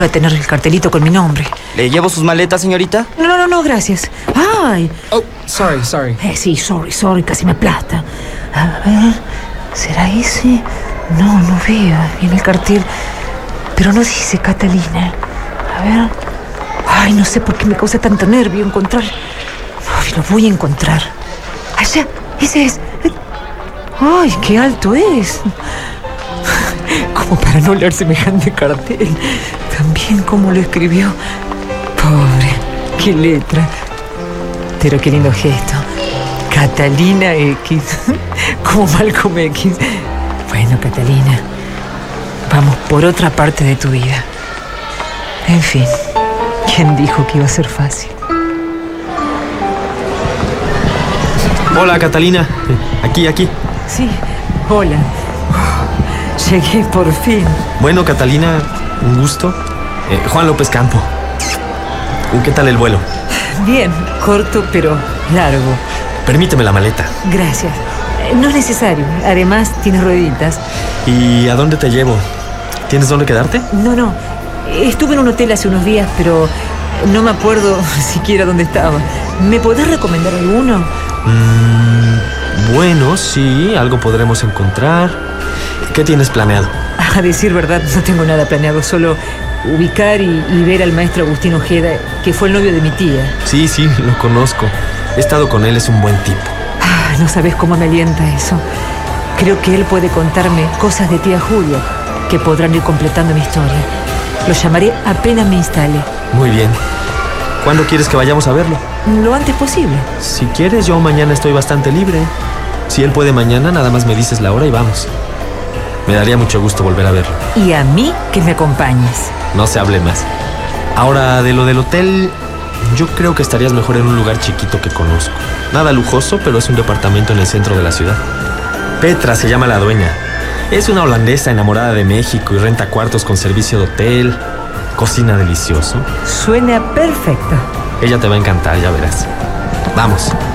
a tener el cartelito con mi nombre. ¿Le llevo sus maletas, señorita? No, gracias. Ay. Oh, sorry. Sí, sorry, casi me aplasta. A ver, ¿será ese? No veo bien el cartel. Pero no dice Catalina. A ver. Ay, no sé por qué me causa tanto nervio encontrar. Ay, lo voy a encontrar. Allá, ese es. Ay, qué alto es. Como para no leer semejante cartel. También cómo lo escribió. Pobre, qué letra. Pero qué lindo gesto. Catalina X. Como Malcolm X. Bueno, Catalina, vamos por otra parte de tu vida. En fin, ¿quién dijo que iba a ser fácil? Hola, Catalina. Aquí. Sí, hola. Llegué por fin. Bueno, Catalina, un gusto. Juan López Campo. ¿Qué tal el vuelo? Bien, corto pero largo. Permíteme la maleta. Gracias. No es necesario. Además, tienes rueditas. ¿Y a dónde te llevo? ¿Tienes dónde quedarte? No. Estuve en un hotel hace unos días, pero no me acuerdo siquiera dónde estaba. ¿Me podés recomendar alguno? Bueno, sí, algo podremos encontrar. ¿Qué tienes planeado? A decir verdad, no tengo nada planeado. Solo ubicar y ver al maestro Agustín Ojeda, que fue el novio de mi tía. Sí, lo conozco. He estado con él, es un buen tipo. No sabes cómo me alienta eso. Creo que él puede contarme cosas de tía Julia que podrán ir completando mi historia. Lo llamaré apenas me instale. Muy bien. ¿Cuándo quieres que vayamos a verlo? Lo antes posible. Si quieres, yo mañana estoy bastante libre. Si él puede mañana, nada más me dices la hora y vamos. Me daría mucho gusto volver a verlo. Y a mí que me acompañes. No se hable más. Ahora, de lo del hotel, yo creo que estarías mejor en un lugar chiquito que conozco. Nada lujoso, pero es un departamento en el centro de la ciudad. Petra se llama la dueña. Es una holandesa enamorada de México y renta cuartos con servicio de hotel. Cocina delicioso. Suena perfecto. Ella te va a encantar, ya verás. Vamos.